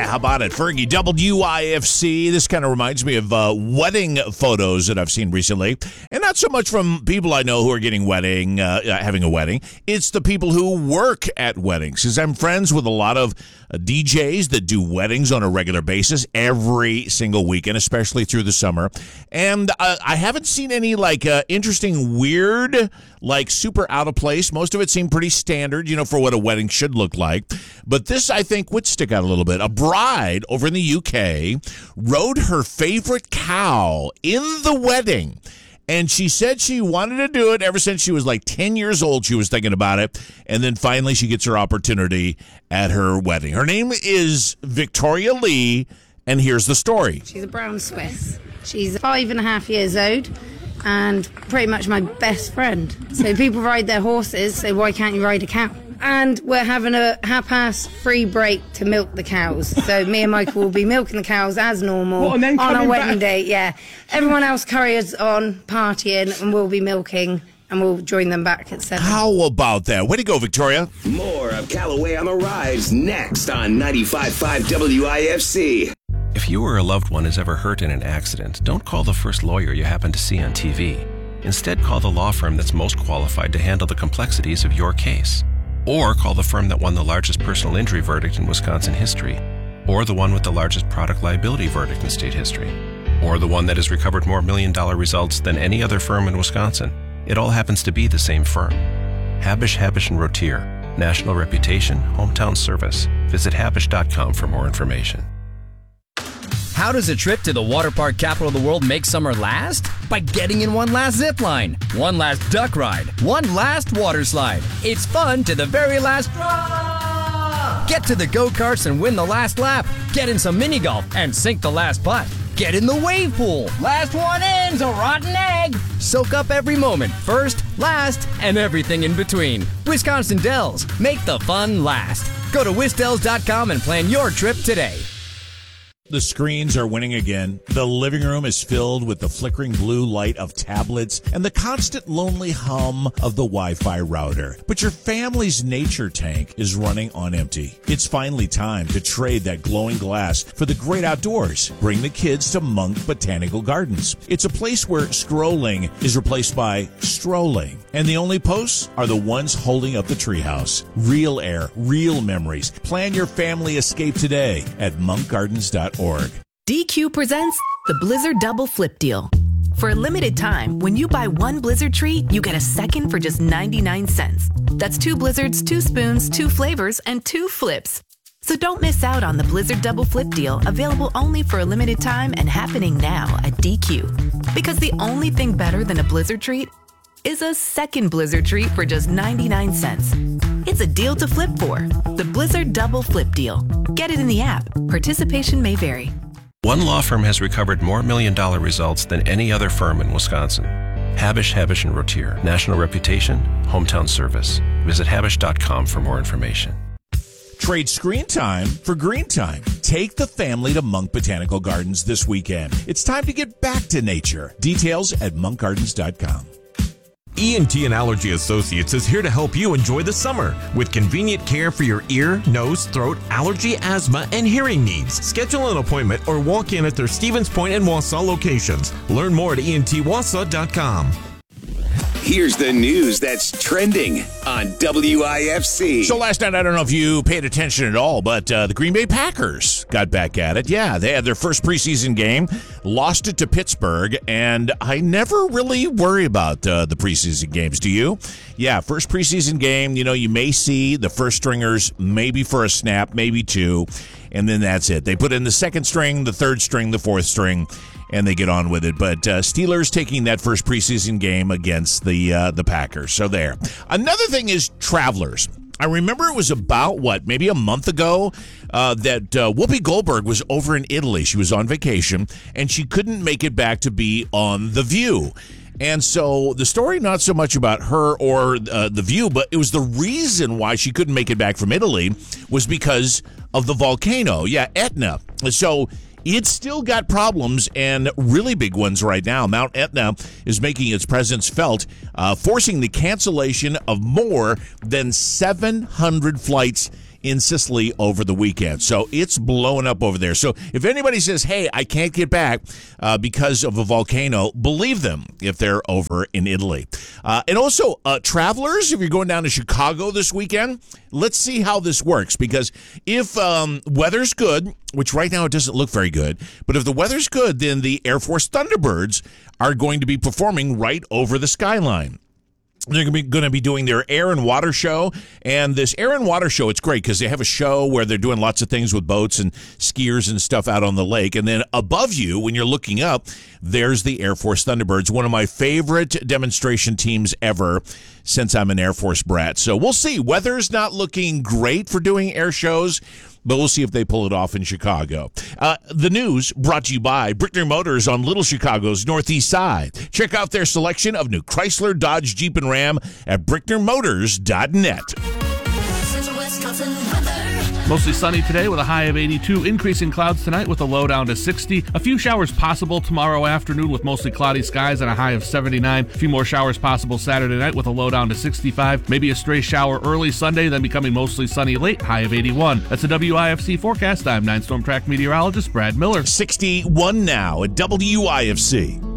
how about it? Fergie, WIFC. This kind of reminds me of wedding photos that I've seen recently. And not so much from people I know who are having a wedding. It's the people who work at weddings. Because I'm friends with a lot of DJs that do weddings on a regular basis every single weekend, especially through the summer. And I haven't seen any interesting, weird, super out of place. Most of it seemed pretty standard, for what a wedding should look like. But this, I think, would stick out a little bit. A bride over in the UK rode her favorite cow in the wedding. And she said she wanted to do it ever since she was 10 years old. She was thinking about it. And then finally she gets her opportunity at her wedding. Her name is Victoria Lee. And here's the story. She's a brown Swiss. She's 5.5 years old and pretty much my best friend. So people ride their horses, so why can't you ride a cow? And we're having a half-past free break to milk the cows. So me and Michael will be milking the cows as normal on our wedding day. Yeah. Everyone else carries on partying and we'll be milking and we'll join them back at 7. How about that? Way to go, Victoria. More of Callaway on the Rise next on 95.5 WIFC. If you or a loved one is ever hurt in an accident, don't call the first lawyer you happen to see on TV. Instead, call the law firm that's most qualified to handle the complexities of your case. Or call the firm that won the largest personal injury verdict in Wisconsin history. Or the one with the largest product liability verdict in state history. Or the one that has recovered more million-dollar results than any other firm in Wisconsin. It all happens to be the same firm. Habush, Habush & Rotier. National reputation, hometown service. Visit Habush.com for more information. How does a trip to the water park capital of the world make summer last? By getting in one last zip line, one last duck ride, one last water slide. It's fun to the very last drop. Get to the go-karts and win the last lap. Get in some mini golf and sink the last putt. Get in the wave pool. Last one in's a rotten egg. Soak up every moment, first, last, and everything in between. Wisconsin Dells, make the fun last. Go to wisdells.com and plan your trip today. The screens are winning again. The living room is filled with the flickering blue light of tablets and the constant lonely hum of the Wi-Fi router. But your family's nature tank is running on empty. It's finally time to trade that glowing glass for the great outdoors. Bring the kids to Monk Botanical Gardens. It's a place where scrolling is replaced by strolling. And the only posts are the ones holding up the treehouse. Real air, real memories. Plan your family escape today at monkgardens.org. DQ presents the Blizzard Double Flip Deal. For a limited time, when you buy one Blizzard treat, you get a second for just 99 cents. That's 2 Blizzards, 2 spoons, 2 flavors, and 2 flips. So don't miss out on the Blizzard Double Flip Deal, available only for a limited time and happening now at DQ. Because the only thing better than a Blizzard treat is a second Blizzard treat for just 99 cents. It's a deal to flip for. The Blizzard Double Flip Deal. Get it in the app. Participation may vary. One law firm has recovered more million-dollar results than any other firm in Wisconsin. Habush, Habush & Rotier. National reputation, hometown service. Visit Habush.com for more information. Trade screen time for green time. Take the family to Monk Botanical Gardens this weekend. It's time to get back to nature. Details at monkgardens.com. ENT and Allergy Associates is here to help you enjoy the summer with convenient care for your ear, nose, throat, allergy, asthma, and hearing needs. Schedule an appointment or walk in at their Stevens Point and Wausau locations. Learn more at entwausau.com. Here's the news that's trending on WIFC. So last night, I don't know if you paid attention at all, but the Green Bay Packers got back at it. Yeah, they had their first preseason game, lost it to Pittsburgh, and I never really worry about the preseason games. Do you? Yeah, first preseason game, you may see the first stringers maybe for a snap, maybe 2, and then that's it. They put in the second string, the third string, the fourth string, and they get on with it. But Steelers taking that first preseason game against the Packers. So there. Another thing is Travelers. I remember it was about, maybe a month ago that Whoopi Goldberg was over in Italy. She was on vacation, and she couldn't make it back to be on The View. And so the story, not so much about her or The View, but it was the reason why she couldn't make it back from Italy was because of the volcano. Yeah, Etna. So it's still got problems, and really big ones right now. Mount Etna is making its presence felt, forcing the cancellation of more than 700 flights in Sicily over the weekend. So it's blowing up over there. So if anybody says, hey, I can't get back because of a volcano, believe them if they're over in Italy. And also, travelers, if you're going down to Chicago this weekend, let's see how this works. Because if weather's good, which right now it doesn't look very good, but if the weather's good, then the Air Force Thunderbirds are going to be performing right over the skyline. They're going to be doing their air and water show. And this air and water show, it's great because they have a show where they're doing lots of things with boats and skiers and stuff out on the lake. And then above you, when you're looking up, there's the Air Force Thunderbirds, one of my favorite demonstration teams ever since I'm an Air Force brat. So we'll see. Weather's not looking great for doing air shows, but we'll see if they pull it off in Chicago. The news brought to you by Brickner Motors on Little Chicago's Northeast Side. Check out their selection of new Chrysler, Dodge, Jeep, and Ram at BricknerMotors.net. Mostly sunny today with a high of 82. Increasing clouds tonight with a low down to 60. A few showers possible tomorrow afternoon with mostly cloudy skies and a high of 79. A few more showers possible Saturday night with a low down to 65. Maybe a stray shower early Sunday, then becoming mostly sunny late, high of 81. That's a WIFC forecast. I'm 9 Storm Track meteorologist Brad Miller. 61 now at WIFC.